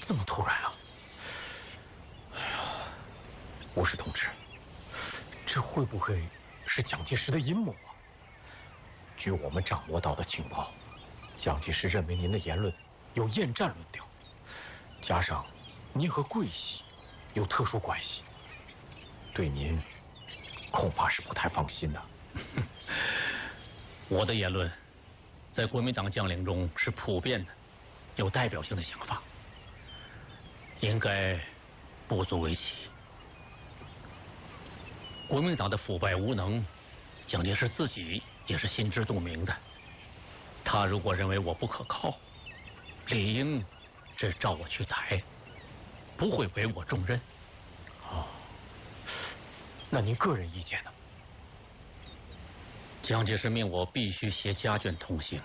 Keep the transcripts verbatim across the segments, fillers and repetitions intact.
这么突然啊！哎呀，吴氏同志，这会不会是蒋介石的阴谋啊？据我们掌握到的情报，蒋介石认为您的言论有厌战论调，加上您和桂系有特殊关系，对您恐怕是不太放心的。 我的言论在国民党将领中是普遍的、有代表性的想法，应该不足为奇。国民党的腐败无能，蒋介石自己也是心知肚明的。他如果认为我不可靠，理应是召我去裁，不会委我重任。 哦，那您个人意见呢？ 蒋介石命我必须携家眷同行，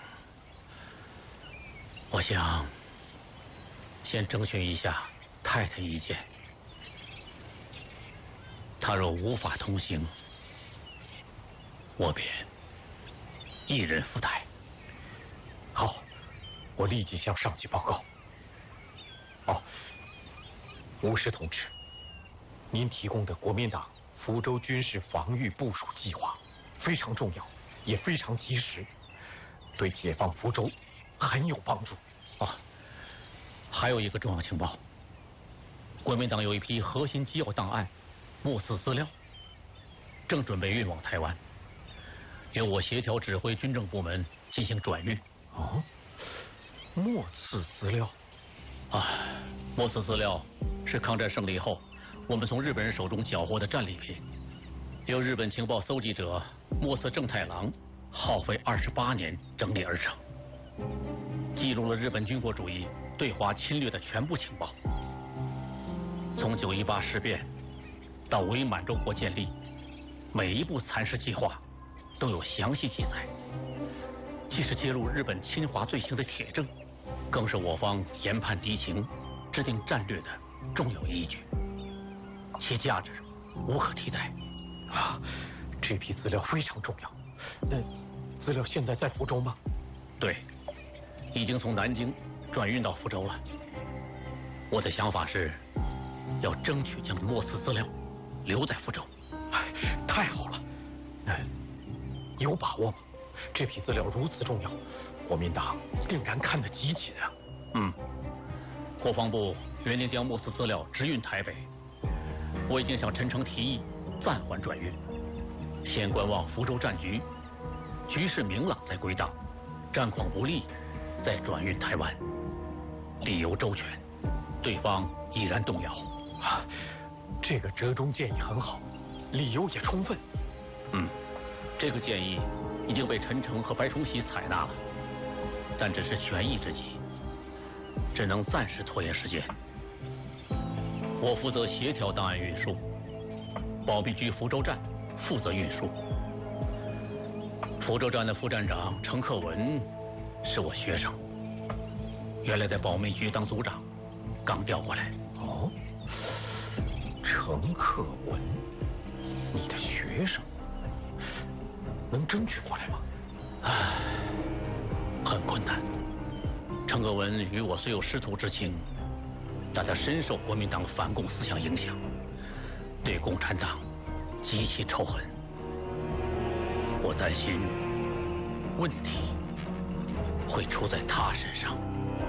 我想先征询一下太太意见。他若无法同行，我便一人赴台。 好，我立即向上级报告。哦，吴氏同志，您提供的国民党福州军事防御部署计划非常重要，也非常及时，对解放福州很有帮助。 啊，还有一个重要情报，国民党有一批核心机要档案、目次资料，正准备运往台湾，由我协调指挥军政部门进行转运。 哦，目次资料啊，目次资料是抗战胜利后我们从日本人手中缴获的战利品，由日本情报搜集者末次正太郎耗费二十八年整理而成，记录了日本军国主义对华侵略的全部情报，从九一八事变到伪满洲国建立，每一步蚕食计划都有详细记载，既是揭露日本侵华罪行的铁证，更是我方研判敌情、制定战略的重要依据，其价值无可替代。 啊，这批资料非常重要。那资料现在在福州吗？ 对，已经从南京转运到福州了。我的想法是，要争取将末次资料留在福州。 哎，太好了！那有把握吗？这批资料如此重要，国民党定然看得极紧啊。 嗯，国防部原定将末次资料直运台北，我已经向陈诚提议暂缓转运，先观望福州战局，局势明朗再归档，战况不利再转运台湾。理由周全，对方已然动摇。 啊，这个折中建议很好，理由也充分。 嗯，这个建议已经被陈诚和白崇禧采纳了，但只是权宜之计，只能暂时拖延时间。我负责协调档案运输，保密局福州站负责运输。福州站的副站长程克文是我学生，原来在保密局当组长，刚调过来。 哦，程克文，你的学生，能争取过来吗？ 唉，很困难。程克文与我虽有师徒之情，但他深受国民党反共思想影响，对共产党极其仇恨。我担心问题会出在他身上。